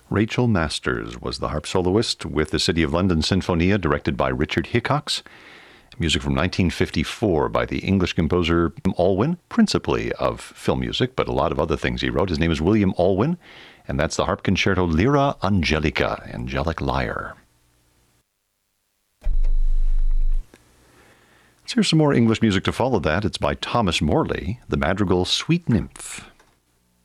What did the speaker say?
Rachel Masters was the harp soloist with the City of London Sinfonia, directed by Richard Hickox. Music from 1954 by the English composer Alwyn, principally of film music, but a lot of other things he wrote. His name is William Alwyn, and that's the harp concerto Lyra Angelica, Angelic Lyre. Here's some more English music to follow that. It's by Thomas Morley, the madrigal Sweet Nymph.